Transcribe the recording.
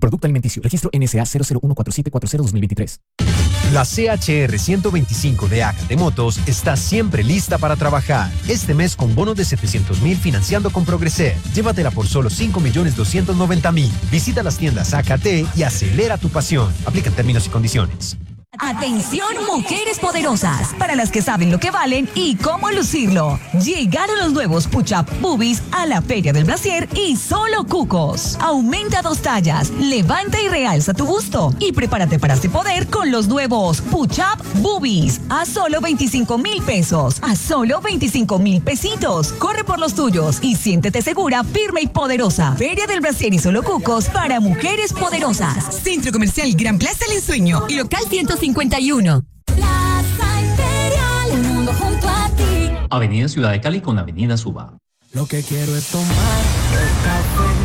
Producto alimenticio. Registro NSA 0014740-2023. La CHR 125 de Acate Motos está siempre lista para trabajar. Este mes con bonos de 700.000 financiando con Progreser. Llévatela por solo 5.290.000. Visita las tiendas Acate y acelera tu pasión. Aplican términos y condiciones. Atención, mujeres poderosas, para las que saben lo que valen y cómo lucirlo. Llegaron los nuevos Push-Up Boobies a la Feria del Brasier y solo cucos. Aumenta 2 tallas, levanta y realza tu busto y prepárate para este poder con los nuevos Push-Up Boobies a solo 25,000 pesos, a solo 25,000 pesitos. Corre por los tuyos y siéntete segura, firme y poderosa. Feria del Brasier y solo cucos para mujeres poderosas. Centro Comercial Gran Plaza El Ensueño y local 151. Plaza Imperial, el mundo junto a ti. Avenida Ciudad de Cali con Avenida Suba. Lo que quiero es tomar el café